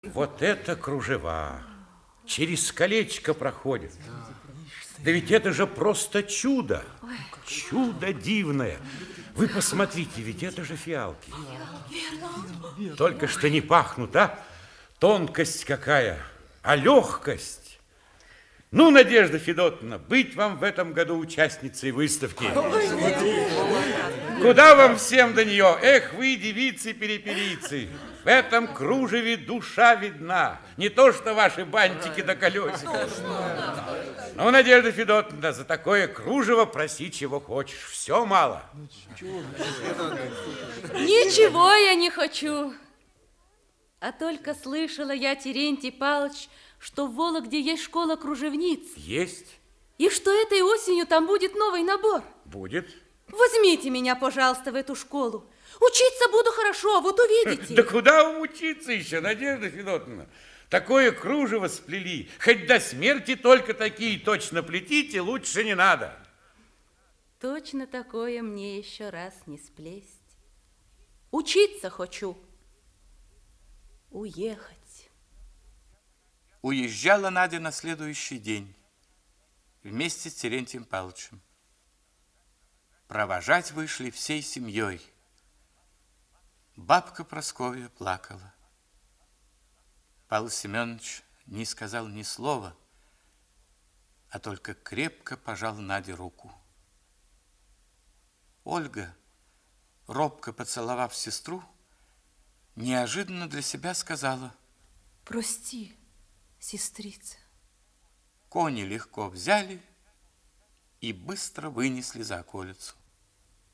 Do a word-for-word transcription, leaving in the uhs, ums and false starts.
Вот это кружева. Через колечко проходит. Да ведь это же просто чудо. Чудо дивное. Вы посмотрите, ведь это же фиалки. Только что не пахнут, а? Тонкость какая, а легкость. Ну, Надежда Федотовна, быть вам в этом году участницей выставки. Куда вам всем до нее? Эх, вы, девицы-перепелицы, в этом кружеве душа видна. Не то, что ваши бантики до колесика. Ну, Надежда Федотовна, за такое кружево проси, чего хочешь. Все мало. Ничего я не хочу. А только слышала я, Терентий Павлович, что в Вологде есть школа кружевниц. Есть. И что этой осенью там будет новый набор. Будет. Возьмите меня, пожалуйста, в эту школу. Учиться буду хорошо, вот увидите. Да куда вам учиться еще, Надежда Федотовна? Такое кружево сплели. Хоть до смерти только такие точно плетите, лучше не надо. Точно такое мне еще раз не сплесть. Учиться хочу. Уехать. Уезжала Надя на следующий день вместе с Терентием Павловичем. Провожать вышли всей семьей. Бабка Прасковья плакала. Павел Семенович не сказал ни слова, а только крепко пожал Наде руку. Ольга, робко поцеловав сестру, неожиданно для себя сказала: прости, сестрица. Кони легко взяли и быстро вынесли за околицу.